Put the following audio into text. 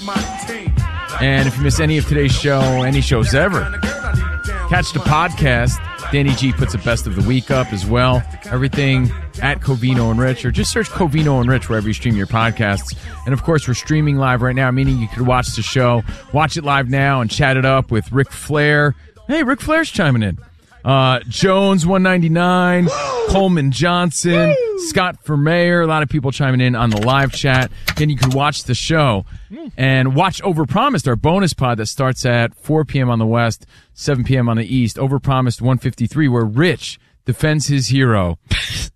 And if you miss any of today's show, any shows ever, catch the podcast. Danny G puts the best of the week up as well. Everything at Covino and Rich, or just search Covino and Rich wherever you stream your podcasts. And of course, we're streaming live right now, meaning you could watch the show, watch it live now, and chat it up with Ric Flair. Hey, Ric Flair's chiming in. Jones 199, Coleman Johnson, Scott for Mayor. A lot of people chiming in on the live chat. Again, you can watch the show and watch Overpromised, our bonus pod that starts at 4 p.m. on the West, 7 p.m. on the East. Overpromised 153, where Rich defends his hero.